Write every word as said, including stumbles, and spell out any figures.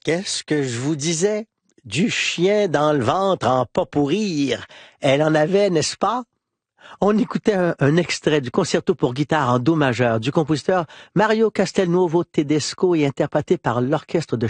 Qu'est-ce que je vous disais? Du chien dans le ventre en pas pourrir. Elle en avait, n'est-ce pas? On écoutait un, un extrait du concerto pour guitare en do majeur du compositeur Mario Castelnuovo Tedesco et interprété par l'orchestre de